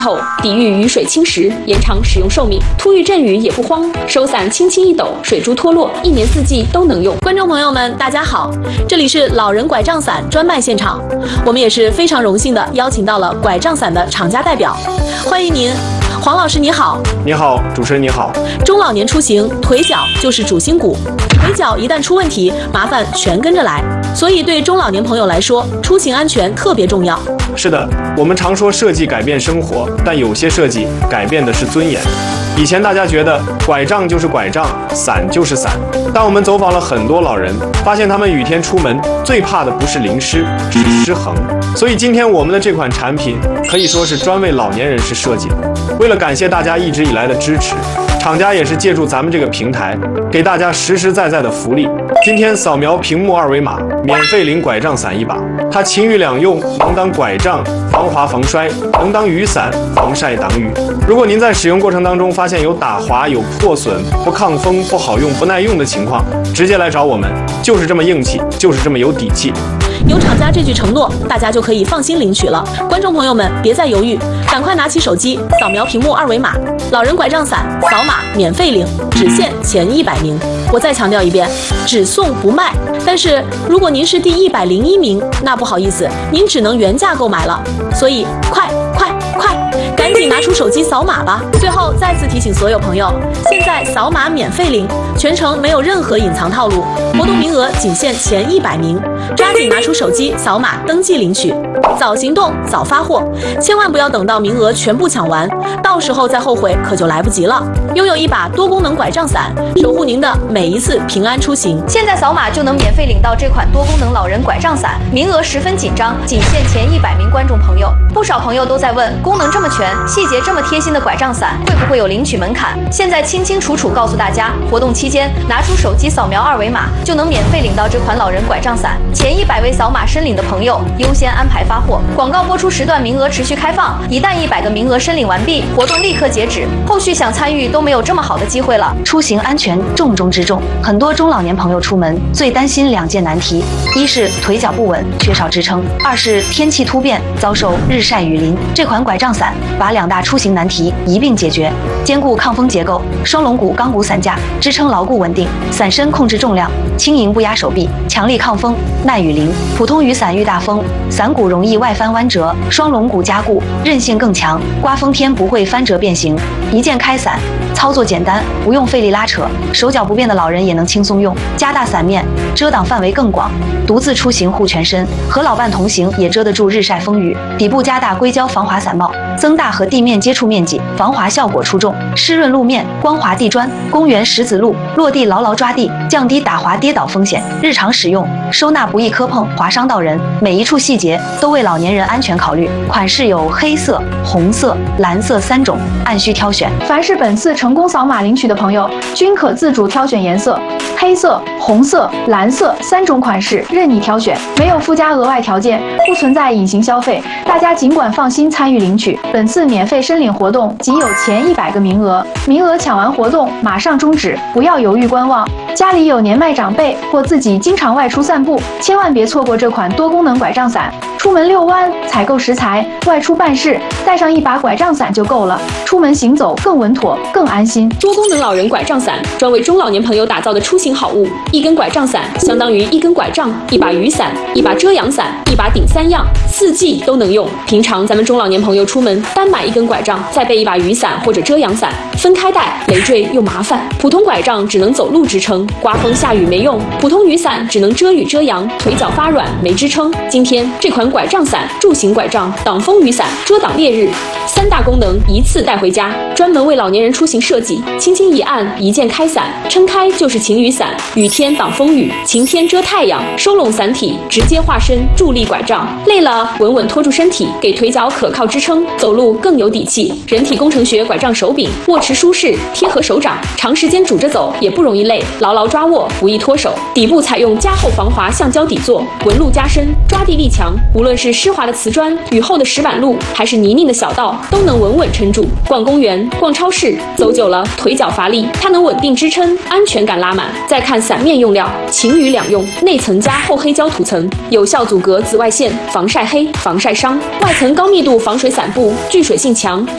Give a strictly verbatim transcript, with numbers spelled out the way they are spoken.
后抵御雨水侵蚀，延长使用寿命。突遇阵雨也不慌，手伞轻轻一抖，水珠脱落，一年四季都能用。观众朋友们，大家好，这里是老人拐杖伞专卖现场，我们也是非常荣幸的邀请到了拐杖伞的厂家代表，欢迎您。黄老师你好。 你好，主持人你好。 中老年出行，腿脚就是主心骨，腿脚一旦出问题，麻烦全跟着来。所以对中老年朋友来说，出行安全特别重要。 是的，我们常说设计改变生活，但有些设计改变的是尊严。以前大家觉得拐杖就是拐杖，伞就是伞，但我们走访了很多老人，发现他们雨天出门最怕的不是淋湿，是失衡。所以今天我们的这款产品可以说是专为老年人士设计的。为了感谢大家一直以来的支持，厂家也是借助咱们这个平台，给大家实实在在的福利。今天扫描屏幕二维码，免费领拐杖伞一把。它晴雨两用，能当拐杖防滑防摔，能当雨伞防晒挡雨。如果您在使用过程当中发现有打滑、有破损、不抗风、不好用、不耐用的情况，直接来找我们，就是这么硬气，就是这么有底气。 有厂家这句承诺，大家就可以放心领取了。观众朋友们，别再犹豫，赶快拿起手机，扫描屏幕二维码，老人拐杖伞扫码免费领，只限前一百名。我再强调一遍，只送不卖。但是如果您是第一百零一名，那不好意思，您只能原价购买了。所以快快快，赶紧拿出手机扫码吧！最后再次提醒所有朋友，现在扫码免费领，全程没有任何隐藏套路，活动名额仅限前一百名，抓紧拿出手机扫码登记领取，早行动早发货，千万不要等到名额全部抢完，到时候再后悔可就来不及了。拥有一把多功能拐杖伞，守护您的每一次平安出行。 现在扫码就能免费领到这款多功能老人拐杖伞，名额十分紧张，仅限前一百名观众朋友。不少朋友都在问，功能这么全，细节这么贴心的拐杖伞，会不会有领取门槛？现在清清楚楚告诉大家，活动期间拿出手机扫描二维码，就能免费领到这款老人拐杖伞。前一百位扫码申领的朋友优先安排发货。广告播出时段名额持续开放，一旦一百个名额申领完毕，活动立刻截止，后续想参与都没有这么好的机会了。 出行安全重中之重，很多中老年朋友出门最担心两件难题，一是腿脚不稳，缺少支撑；二是天气突变，遭受日晒雨淋。这款拐杖伞把两大出行难题一并解决，兼顾抗风结构，双龙骨钢骨伞架支撑牢固稳定，伞身控制重量，轻盈不压手臂，强力抗风，耐雨淋。普通雨伞遇大风，伞骨容易外翻弯折，双龙骨加固，韧性更强，刮风天不会翻折变形。一键开伞，操作简单，不用费力拉扯，手脚不便的老人也能轻松用。加大伞面，遮挡范围更广，独自出行护全身，和老伴同行也遮得住日晒风雨。底部加大硅胶防滑伞帽，增大和地面接触面积，防滑效果出众。湿润路面，光滑地砖，公园石子路，落地牢牢抓地，降低打滑跌倒风险。日常使用，收纳不易磕碰划伤到人，每一处细节都为老年人安全考虑。款式有黑色、红色、蓝色三种，按需挑选。 凡是本次成功扫码领取的朋友，均可自主挑选颜色，黑色、红色、蓝色三种款式任你挑选，没有附加额外条件，不存在隐形消费，大家尽管放心参与领取。本次免费申领活动仅有前一百个名额，名额抢完活动马上终止，不要犹豫观望。家里有年迈长辈或自己经常外出散步，千万别错过这款多功能拐杖伞。出门遛弯、采购食材、外出办事，带上一把拐杖伞就够了，出门行走更稳妥、更安心。 多功能老人拐杖伞，专为中老年朋友打造的出行好物。一根拐杖伞相当于一根拐杖、一把雨伞、一把遮阳伞、一把顶三样，四季都能用。平常咱们中老年朋友出门单买一根拐杖，再备一把雨伞或者遮阳伞，分开带累赘又麻烦。普通拐杖只能走路支撑，刮风下雨没用；普通雨伞只能遮雨遮阳，腿脚发软没支撑。今天这款拐杖伞，助行拐杖、挡风雨伞、遮挡烈日，三大功能一次带回家，专门为老年人出行设计。轻轻一按，一键开伞，撑开就是晴雨伞，雨天挡风雨，晴天遮太阳，收拢伞体，直接化身助力拐杖。累了稳稳拖住身体，给腿脚可靠支撑，走路更有底气。人体工程学拐杖手柄，握持舒适，贴合手掌，长时间拄着走也不容易累，牢牢抓握，不易脱手。底部采用加厚防滑橡胶底座，纹路加深，抓地力强，无论是湿滑的瓷砖、雨后的石板路，还是泥泞的小道，都能稳稳撑住。逛公园、逛超市，走久了腿脚乏力，它能稳定支撑，安全感拉满。再看伞面用料，晴雨两用，内层加厚黑胶涂层，有效阻隔紫外线，防晒黑、防晒伤；外层高密度防水伞布，聚水性强，